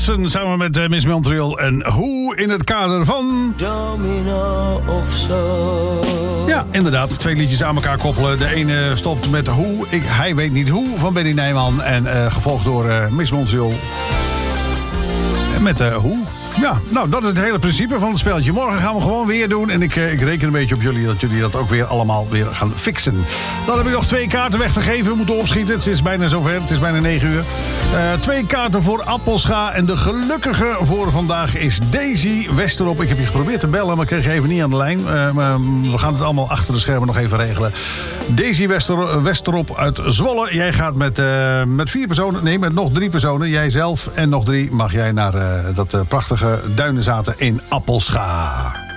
Wilson samen met Miss Montreal en Who in het kader van... Domino of zo. Ja, inderdaad. 2 liedjes aan elkaar koppelen. De ene stopt met Who, hij weet niet hoe, van Benny Nijman. En gevolgd door Miss Montreal. Met Who. Ja, nou, dat is het hele principe van het spelletje. Morgen gaan we gewoon weer doen. En ik reken een beetje op jullie dat jullie dat ook weer allemaal weer gaan fixen. Dan heb ik nog 2 kaarten weg te geven. We moeten opschieten. Het is bijna zover. Het is bijna 9 uur. 2 kaarten voor Appelscha. En de gelukkige voor vandaag is Daisy Westerop. Ik heb je geprobeerd te bellen, maar ik kreeg je even niet aan de lijn. We gaan het allemaal achter de schermen nog even regelen. Daisy Westerop uit Zwolle. Jij gaat met 4 personen. Nee, met nog 3 personen. Jijzelf en nog 3 mag jij naar dat prachtige Duinenzaten in Appelscha.